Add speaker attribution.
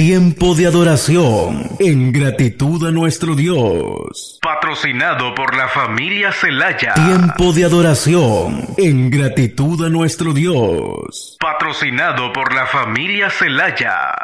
Speaker 1: Tiempo de adoración en gratitud a nuestro Dios.
Speaker 2: Patrocinado por la familia Celaya.
Speaker 1: Tiempo de adoración en gratitud a nuestro Dios.
Speaker 2: Patrocinado por la familia Celaya.